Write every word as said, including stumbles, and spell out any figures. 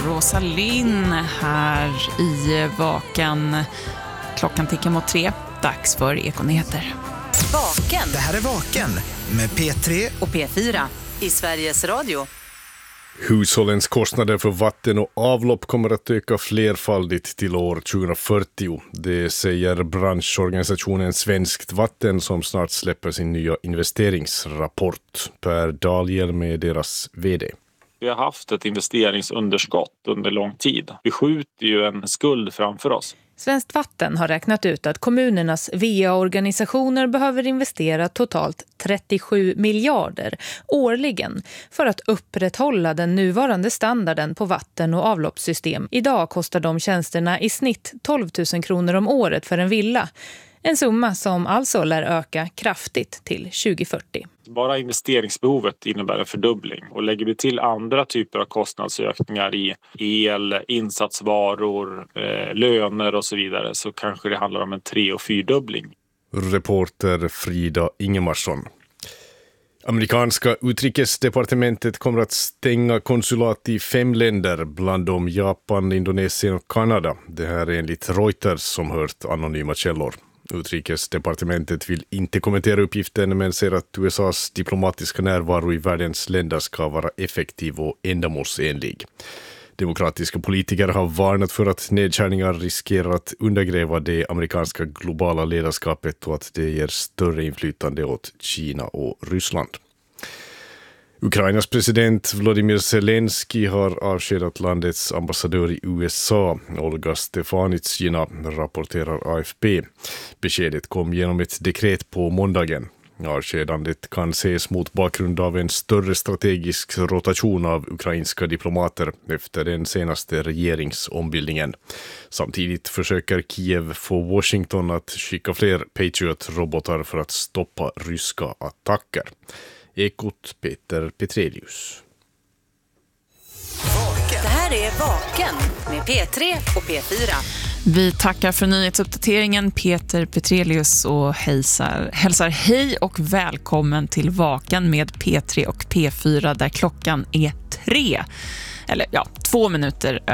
Rosa Linn här i Vaken. Klockan tickar mot tre. Dags för Ekonyheter. Vaken. Det här är Vaken med P tre och P fyra i Sveriges Radio. Hushållens kostnader för vatten och avlopp kommer att öka flerfaldigt till år tjugohundrafyrtio. Det säger branschorganisationen Svenskt Vatten som snart släpper sin nya investeringsrapport. Per Dahlhjelm med deras vd. Vi har haft ett investeringsunderskott under lång tid. Vi skjuter ju en skuld framför oss. Svenskt Vatten har räknat ut att kommunernas V A-organisationer behöver investera totalt trettiosju miljarder årligen för att upprätthålla den nuvarande standarden på vatten- och avloppssystem. Idag kostar de tjänsterna i snitt tolv tusen kronor om året för en villa. En summa som alltså lär öka kraftigt till tjugohundrafyrtio. Bara investeringsbehovet innebär en fördubbling. Och lägger vi till andra typer av kostnadsökningar i el, insatsvaror, eh, löner och så vidare så kanske det handlar om en tre- och fyrdubbling. Reporter Frida Ingemarsson. Amerikanska utrikesdepartementet kommer att stänga konsulat i fem länder, bland dem Japan, Indonesien och Kanada. Det här är enligt Reuters som hört anonyma källor. Utrikesdepartementet vill inte kommentera uppgiften men säger att U S A:s diplomatiska närvaro i världens länder ska vara effektiv och ändamålsenlig. Demokratiska politiker har varnat för att nedskärningar riskerar att undergräva det amerikanska globala ledarskapet och att det ger större inflytande åt Kina och Ryssland. Ukrainas president Volodymyr Zelensky har avskedat landets ambassadör i U S A, Olga Stefanitsyna, rapporterar A F P. Beskedet kom genom ett dekret på måndagen. Avskedandet kan ses mot bakgrund av en större strategisk rotation av ukrainska diplomater efter den senaste regeringsombildningen. Samtidigt försöker Kiev få Washington att skicka fler Patriot-robotar för att stoppa ryska attacker. Ekot Peter Petrelius. Det här är Vaken med P tre och P fyra. Vi tackar för nyhetsuppdateringen Peter Petrelius och hälsar, hälsar hej och välkommen till Vaken med P tre och P fyra där klockan är tre. Eller ja, två minuter